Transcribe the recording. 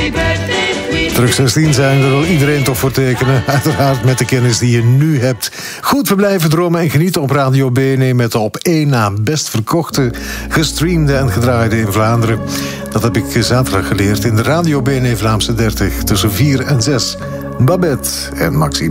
Druk 16 zijn, daar wil iedereen toch voor tekenen. Uiteraard met de kennis die je nu hebt. Goed, we blijven dromen en genieten op Radio BNE... met de op één na best verkochte, gestreamde en gedraaide in Vlaanderen. Dat heb ik zaterdag geleerd in de Radio BNE Vlaamse 30... tussen 4 en 6. Babette en Maxime.